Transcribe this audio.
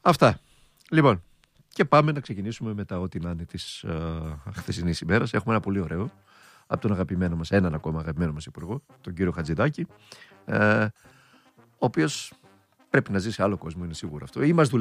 Αυτά. Λοιπόν, και πάμε να ξεκινήσουμε με τα ό,τι να είναι της χθεσινής ημέρας. Έχουμε ένα πολύ ωραίο από τον αγαπημένο μας, έναν ακόμα αγαπημένο μας υπουργό, τον κύριο Χατζηδάκη, ο οποίος πρέπει να ζει σε άλλο κόσμο, είναι σίγουρο αυτό.